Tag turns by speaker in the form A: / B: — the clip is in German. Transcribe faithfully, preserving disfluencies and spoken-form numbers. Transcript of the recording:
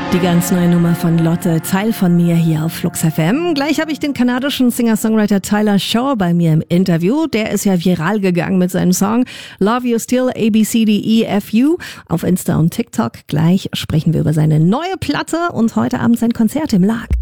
A: Die ganz neue Nummer von Lotte, Teil von mir hier auf Flux F M. Gleich habe ich den kanadischen Singer-Songwriter Tyler Shaw bei mir im Interview. Der ist ja viral gegangen mit seinem Song Love You Still A B C D E F U auf Insta und TikTok. Gleich sprechen wir über seine neue Platte und heute Abend sein Konzert im Lag.